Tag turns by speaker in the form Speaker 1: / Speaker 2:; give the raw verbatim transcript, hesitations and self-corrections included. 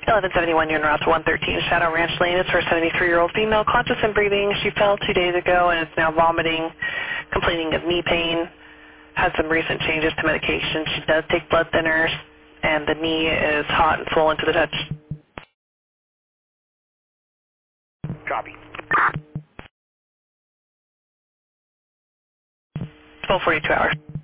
Speaker 1: eleven seventy-one, you're en route to one thirteen Shadow Ranch Lane. It's for a seventy-three-year-old female, conscious and breathing. She fell two days ago and is now vomiting, complaining of knee pain. Had some recent changes to medication. She does take blood thinners, and the knee is hot and swollen to the touch.
Speaker 2: Copy.
Speaker 1: twelve forty-two hours.